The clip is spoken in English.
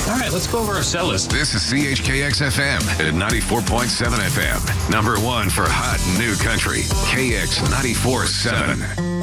All right, let's go over our set list. This is CHKX FM at 94.7 FM. Number one for hot new country. KX 94.7.